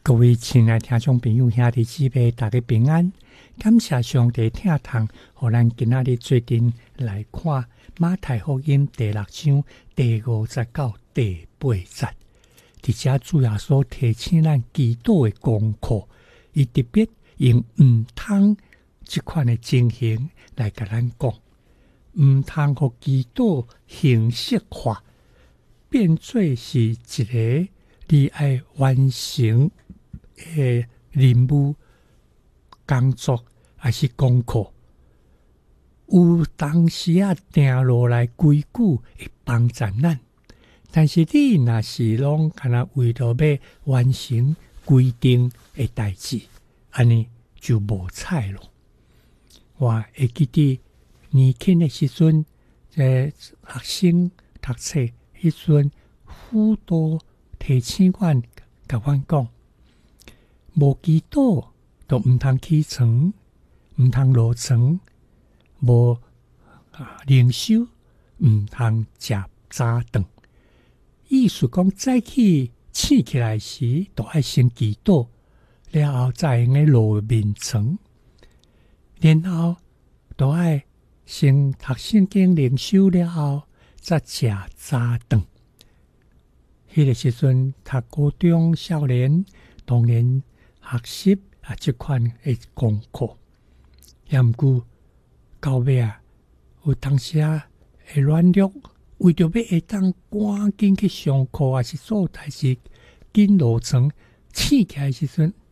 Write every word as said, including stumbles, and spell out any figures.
各位亲爱听众朋友、兄弟姊妹，大家平安！感谢上帝听堂，互咱今仔日做阵来看马太福音第六章第五十到第八节。伫遮主要所提醒咱祈祷的功课，伊特别用毋通即款的情形来甲咱讲，毋通互祈祷形式化，变做是一个你爱完成的任务、工作还是功课，有当时啊定落来规矩会帮助咱，但是你若是拢敢若为着要完成规定的代志，安尼就无彩咯。我会记得年轻的时阵，呃，学生读册迄阵，辅导提醒阮，甲阮讲，无祈祷都毋通起床，毋通落床，无啊灵修，毋通食早顿。意思讲，早起醒起来时，都爱先祈祷，了后才用个落眠床，然后都爱先读圣经灵修了后，才食早顿。迄个时阵读高中少年，当然学习啊，即款的功课，也毋过到尾啊，有当时啊会软弱，为着要会当赶紧去上课，还是做代志，紧落床，醒起来时阵